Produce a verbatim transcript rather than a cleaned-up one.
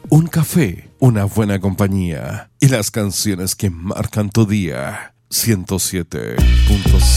un café, una buena compañía y las canciones que marcan tu día. ciento siete punto cinco